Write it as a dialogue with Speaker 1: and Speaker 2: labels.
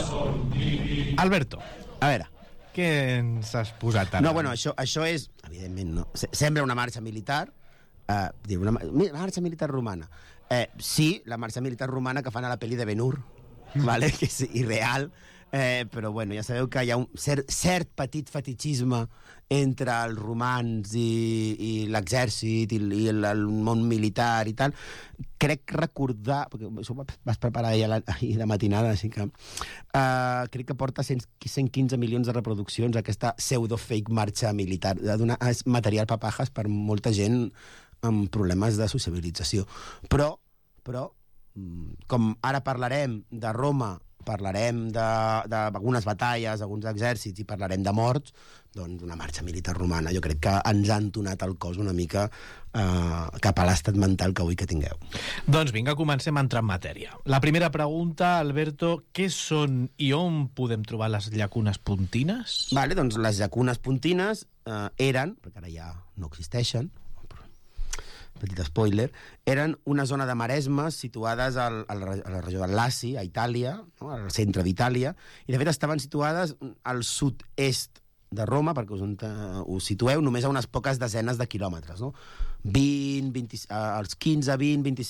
Speaker 1: Alberto,
Speaker 2: A veure,
Speaker 1: què ens has posat ara?
Speaker 2: no, bueno, això és, evidentment, no. Sembla una marxa militar, una marxa militar romana. Sí, la marxa militar romana que fan a la pel·li de Ben-Hur, vale? Que és irreal, però bueno, ja sabeu que hi ha un cert petit fetichisme entre els romans i l'exèrcit i el món militar i tal. Crec recordar, perquè això ho vas preparar ahir de matinada, així que crec que porta 115 milions de reproduccions aquesta pseudo-fake marxa militar. És material papajas per molta gent amb problemes de sociabilització. Però, com ara parlarem de Roma, parlarem d'algunes batalles, alguns exèrcits i parlarem de morts, doncs una marxa militar romana jo crec que ens ha entonat el cos una mica cap a l'estat mental que vull que tingueu.
Speaker 1: Doncs vinga, comencem a entrar en matèria. La primera pregunta, Alberto, què són i on podem trobar les llacunes pontines?
Speaker 2: Vale, doncs les llacunes pontines eren, perquè ara ja no existeixen, petit spoiler, eren una zona de maresmes situades a la regió del Laci, a Itàlia, no? Al centre d'Itàlia, i de fet estaven situades al sud-est de Roma, perquè us situeu només a unes poques desenes de quilòmetres, no? 20, als 15, 20, 25